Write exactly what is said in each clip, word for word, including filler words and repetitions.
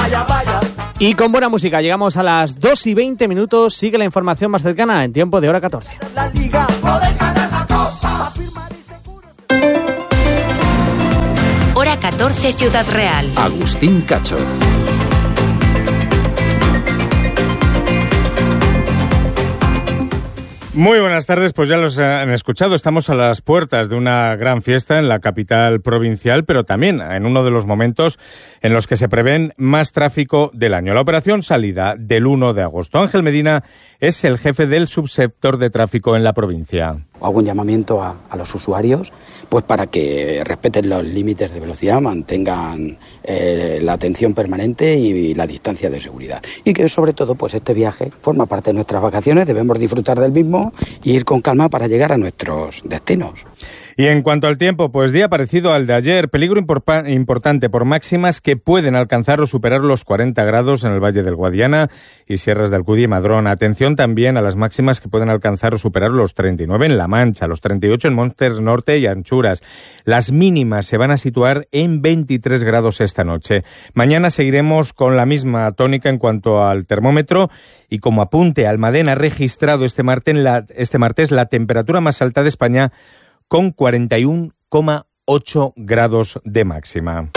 Vaya, vaya. Y con buena música llegamos a las dos y veinte minutos. Sigue la información más cercana en tiempo de hora catorce. La liga, poder ganar la copa. Hora catorce, Ciudad Real. Agustín Cacho. Muy buenas tardes, pues ya los han escuchado, estamos a las puertas de una gran fiesta en la capital provincial, pero también en uno de los momentos en los que se prevén más tráfico del año. La operación salida del uno de agosto. Ángel Medina es el jefe del subsector de tráfico en la provincia. Hago un llamamiento a, a los usuarios pues para que respeten los límites de velocidad, mantengan eh, la atención permanente y la distancia de seguridad. Y que sobre todo pues este viaje forma parte de nuestras vacaciones, debemos disfrutar del mismo e ir con calma para llegar a nuestros destinos. Y en cuanto al tiempo, pues día parecido al de ayer, peligro impor- importante por máximas que pueden alcanzar o superar los cuarenta grados en el Valle del Guadiana y Sierras de Alcudia y Madrón. Atención también a las máximas que pueden alcanzar o superar los treinta y nueve en La Mancha, los treinta y ocho en Montes Norte y Anchuras. Las mínimas se van a situar en veintitrés grados esta noche. Mañana seguiremos con la misma tónica en cuanto al termómetro y como apunte, Almadén ha registrado este martes la, este martes la temperatura más alta de España con cuarenta y uno coma ocho grados de máxima.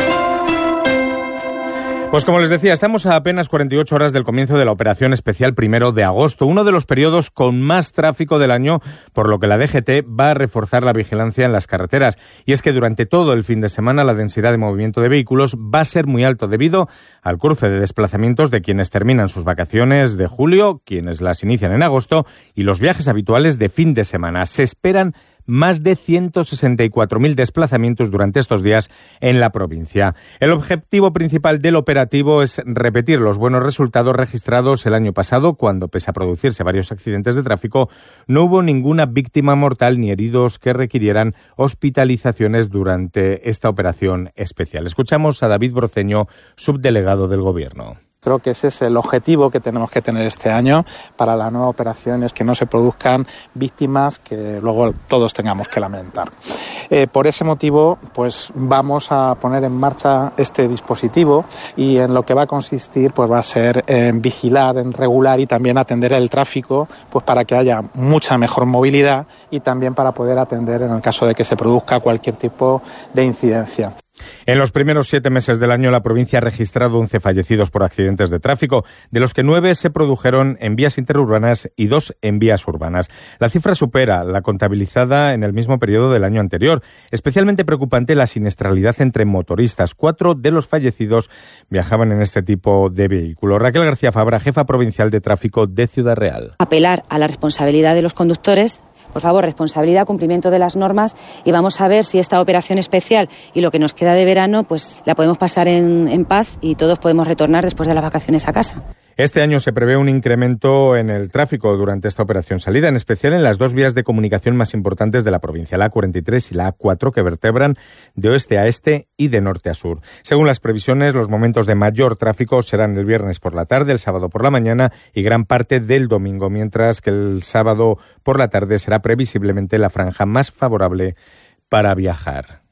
Pues como les decía, estamos a apenas cuarenta y ocho horas del comienzo de la operación especial primero de agosto, uno de los periodos con más tráfico del año, por lo que la D G T va a reforzar la vigilancia en las carreteras. Y es que durante todo el fin de semana la densidad de movimiento de vehículos va a ser muy alto debido al cruce de desplazamientos de quienes terminan sus vacaciones de julio, quienes las inician en agosto y los viajes habituales de fin de semana. Se esperan más de ciento sesenta y cuatro mil desplazamientos durante estos días en la provincia. El objetivo principal del operativo es repetir los buenos resultados registrados el año pasado, cuando, pese a producirse varios accidentes de tráfico, no hubo ninguna víctima mortal ni heridos que requirieran hospitalizaciones durante esta operación especial. Escuchamos a David Broceño, subdelegado del Gobierno. Creo que ese es el objetivo que tenemos que tener este año para la nueva operación, es que no se produzcan víctimas que luego todos tengamos que lamentar. Eh, por ese motivo, pues vamos a poner en marcha este dispositivo y en lo que va a consistir pues va a ser en vigilar, en regular y también atender el tráfico, pues para que haya mucha mejor movilidad y también para poder atender en el caso de que se produzca cualquier tipo de incidencia. En los primeros siete meses del año, la provincia ha registrado once fallecidos por accidentes de tráfico, de los que nueve se produjeron en vías interurbanas y dos en vías urbanas. La cifra supera la contabilizada en el mismo periodo del año anterior. Especialmente preocupante la siniestralidad entre motoristas. Cuatro de los fallecidos viajaban en este tipo de vehículo. Raquel García Fabra, jefa provincial de tráfico de Ciudad Real. Apelar a la responsabilidad de los conductores. Por favor, responsabilidad, cumplimiento de las normas y vamos a ver si esta operación especial y lo que nos queda de verano, pues la podemos pasar en, en paz y todos podemos retornar después de las vacaciones a casa. Este año se prevé un incremento en el tráfico durante esta operación salida, en especial en las dos vías de comunicación más importantes de la provincia, la A cuarenta y tres y la A cuatro, que vertebran de oeste a este y de norte a sur. Según las previsiones, los momentos de mayor tráfico serán el viernes por la tarde, el sábado por la mañana y gran parte del domingo, mientras que el sábado por la tarde será previsiblemente la franja más favorable para viajar.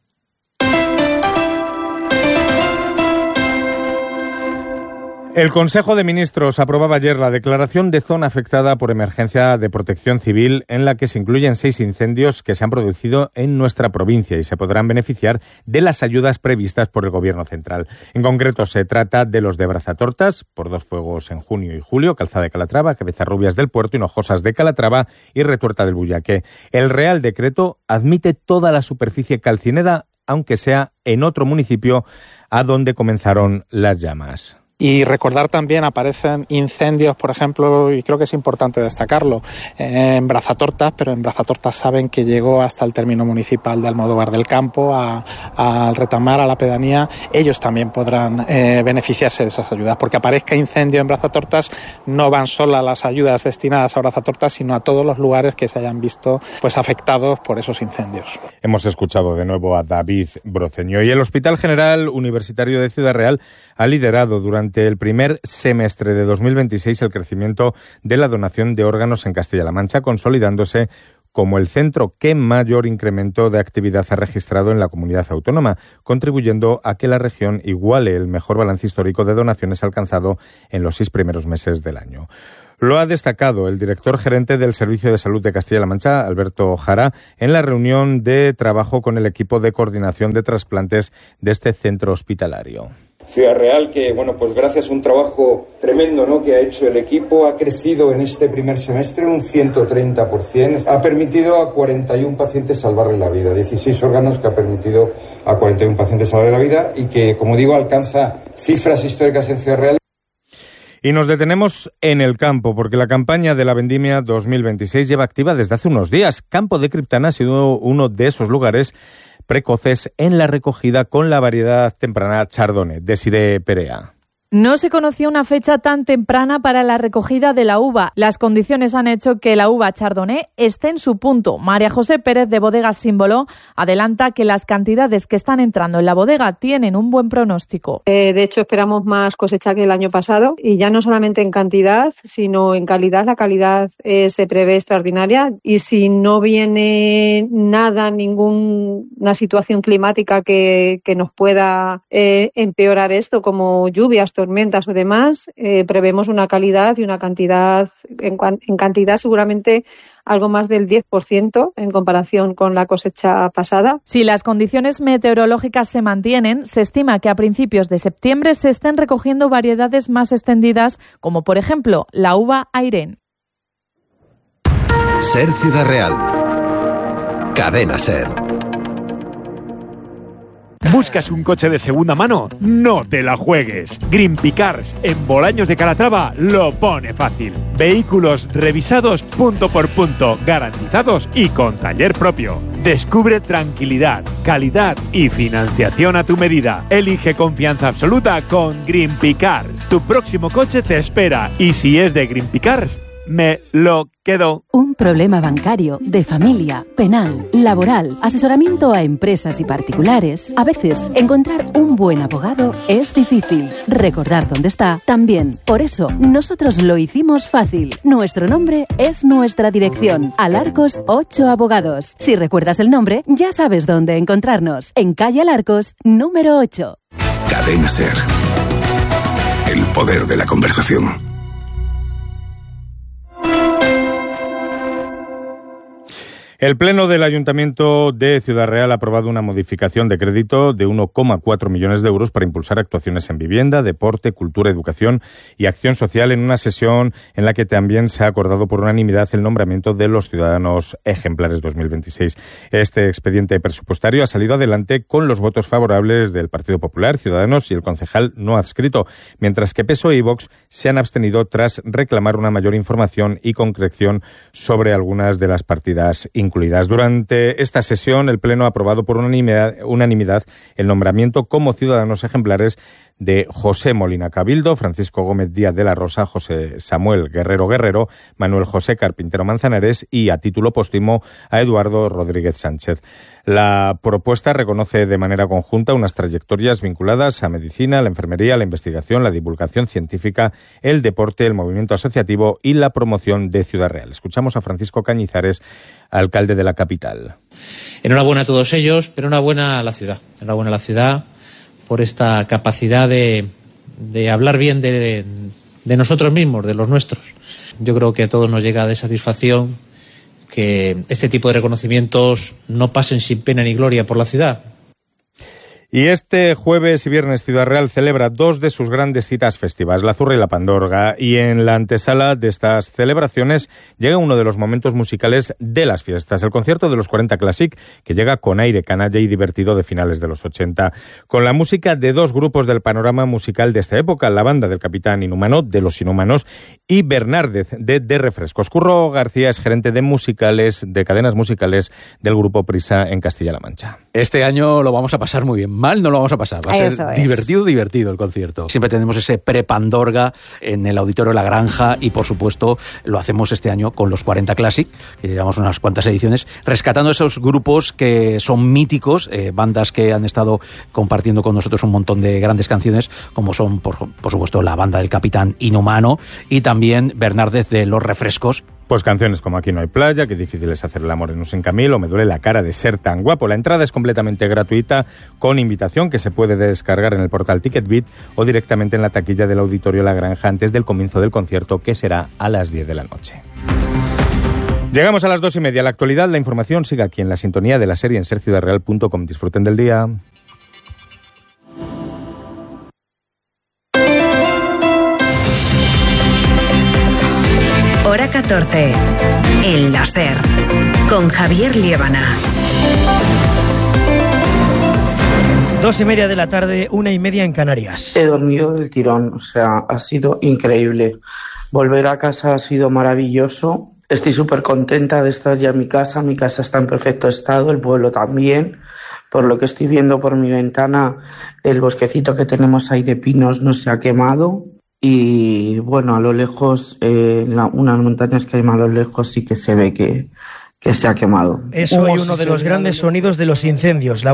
El Consejo de Ministros aprobaba ayer la declaración de zona afectada por emergencia de protección civil, en la que se incluyen seis incendios que se han producido en nuestra provincia y se podrán beneficiar de las ayudas previstas por el Gobierno central. En concreto, se trata de los de Brazatortas, por dos fuegos en junio y julio, Calzada de Calatrava, Cabezarrubias del Puerto, Hinojosas de Calatrava y Retuerta del Bullaque. El Real Decreto admite toda la superficie calcinada, aunque sea en otro municipio a donde comenzaron las llamas. Y recordar también, aparecen incendios, por ejemplo, y creo que es importante destacarlo, en Brazatortas, pero en Brazatortas saben que llegó hasta el término municipal de Almodóvar del Campo, a, al Retamar, a la pedanía. Ellos también podrán eh, beneficiarse de esas ayudas, porque aparezca incendio en Brazatortas, no van solo las ayudas destinadas a Brazatortas, sino a todos los lugares que se hayan visto pues afectados por esos incendios. Hemos escuchado de nuevo a David Broceño. Y el Hospital General Universitario de Ciudad Real ha liderado durante el primer semestre de dos mil veintiséis el crecimiento de la donación de órganos en Castilla-La Mancha, consolidándose como el centro que mayor incremento de actividad ha registrado en la comunidad autónoma, contribuyendo a que la región iguale el mejor balance histórico de donaciones alcanzado en los seis primeros meses del año. Lo ha destacado el director gerente del Servicio de Salud de Castilla-La Mancha, Alberto Jara, en la reunión de trabajo con el equipo de coordinación de trasplantes de este centro hospitalario. Ciudad Real, que bueno, pues gracias a un trabajo tremendo, ¿no?, que ha hecho el equipo, ha crecido en este primer semestre un ciento treinta por ciento, ha permitido a cuarenta y uno pacientes salvarle la vida, dieciséis órganos que ha permitido a cuarenta y uno pacientes salvarle la vida y que, como digo, alcanza cifras históricas en Ciudad Real. Y nos detenemos en el campo, porque la campaña de la vendimia dos mil veintiséis lleva activa desde hace unos días. Campo de Criptana ha sido uno de esos lugares precoces en la recogida con la variedad temprana Chardonnay. Desiree Perea. No se conocía una fecha tan temprana para la recogida de la uva. Las condiciones han hecho que la uva Chardonnay esté en su punto. María José Pérez de Bodegas Símbolo adelanta que las cantidades que están entrando en la bodega tienen un buen pronóstico. Eh, de hecho, esperamos más cosecha que el año pasado y ya no solamente en cantidad, sino en calidad. La calidad eh, se prevé extraordinaria y si no viene nada, ninguna situación climática que, que nos pueda eh, empeorar esto, como lluvias, tormentas o demás, eh, prevemos una calidad y una cantidad, en, en cantidad seguramente algo más del diez por ciento en comparación con la cosecha pasada. Si las condiciones meteorológicas se mantienen, se estima que a principios de septiembre se estén recogiendo variedades más extendidas, como por ejemplo la uva Airén. Ser Ciudad Real. Cadena Ser. ¿Buscas un coche de segunda mano? No te la juegues. Greenpeace Cars en Bolaños de Calatrava lo pone fácil. Vehículos revisados punto por punto, garantizados y con taller propio. Descubre tranquilidad, calidad y financiación a tu medida. Elige confianza absoluta con Greenpeace Cars. Tu próximo coche te espera y si es de Greenpeace Cars, me lo quedo. Un problema bancario, de familia, penal, laboral, asesoramiento a empresas y particulares. A veces, encontrar un buen abogado es difícil. Recordar dónde está también. Por eso, nosotros lo hicimos fácil. Nuestro nombre es nuestra dirección. Alarcos ocho Abogados. Si recuerdas el nombre, ya sabes dónde encontrarnos. En calle Alarcos, número ocho. Cadena Ser. El poder de la conversación. El Pleno del Ayuntamiento de Ciudad Real ha aprobado una modificación de crédito de uno coma cuatro millones de euros para impulsar actuaciones en vivienda, deporte, cultura, educación y acción social en una sesión en la que también se ha acordado por unanimidad el nombramiento de los ciudadanos ejemplares dos mil veintiséis. Este expediente presupuestario ha salido adelante con los votos favorables del Partido Popular, Ciudadanos y el concejal no adscrito, mientras que P S O E y Vox se han abstenido tras reclamar una mayor información y concreción sobre algunas de las partidas incluidas. Incluidas. Durante esta sesión, el Pleno ha aprobado por unanimidad, unanimidad el nombramiento como ciudadanos ejemplares de José Molina Cabildo, Francisco Gómez Díaz de la Rosa, José Samuel Guerrero Guerrero, Manuel José Carpintero Manzanares y, a título póstumo, a Eduardo Rodríguez Sánchez. La propuesta reconoce de manera conjunta unas trayectorias vinculadas a medicina, la enfermería, la investigación, la divulgación científica, el deporte, el movimiento asociativo y la promoción de Ciudad Real. Escuchamos a Francisco Cañizares, alcalde de la capital. Enhorabuena a todos ellos, pero enhorabuena a la ciudad. Enhorabuena a la ciudad por esta capacidad de, de hablar bien de, de nosotros mismos, de los nuestros. Yo creo que a todos nos llega de satisfacción que este tipo de reconocimientos no pasen sin pena ni gloria por la ciudad. Y este jueves y viernes Ciudad Real celebra dos de sus grandes citas festivas, la Zurra y la Pandorga, y en la antesala de estas celebraciones llega uno de los momentos musicales de las fiestas, el concierto de los cuarenta Classic, que llega con aire canalla y divertido de finales de los ochenta, con la música de dos grupos del panorama musical de esta época, la banda del Capitán Inhumano, de Los Inhumanos, y Bernárdez, de De Refrescos. Curro García es gerente de musicales, de cadenas musicales del Grupo Prisa en Castilla-La Mancha. Este año lo vamos a pasar muy bien. Mal no lo vamos a pasar. Va a ser Eso es. divertido, divertido el concierto. Siempre tenemos ese pre-Pandorga en el Auditorio La Granja y, por supuesto, lo hacemos este año con los cuarenta Classic, que llevamos unas cuantas ediciones, rescatando esos grupos que son míticos, eh, bandas que han estado compartiendo con nosotros un montón de grandes canciones, como son, por, por supuesto, la banda del Capitán Inhumano y también Bernárdez de Los Refrescos. Pues canciones como Aquí no hay playa, Qué difícil es hacer el amor en un Sin Camil o Me duele la cara de ser tan guapo. La entrada es completamente gratuita, con invitación que se puede descargar en el portal TicketBit o directamente en la taquilla del Auditorio La Granja antes del comienzo del concierto, que será a las diez de la noche. Llegamos a las dos y media. La actualidad, la información sigue aquí en la sintonía de la serie en ser ciudad real punto com. Disfruten del día. Hora catorce. El láser. Con Javier Liébana. Dos y media de la tarde, una y media en Canarias. He dormido del tirón, o sea, ha sido increíble. Volver a casa ha sido maravilloso. Estoy súper contenta de estar ya en mi casa. Mi casa está en perfecto estado, el pueblo también. Por lo que estoy viendo por mi ventana, el bosquecito que tenemos ahí de pinos no se ha quemado. Y bueno, a lo lejos, eh, la, unas montañas que hay más a lo lejos sí que se ve que, que se ha quemado. Es hoy uno de los grandes sonidos de los incendios. La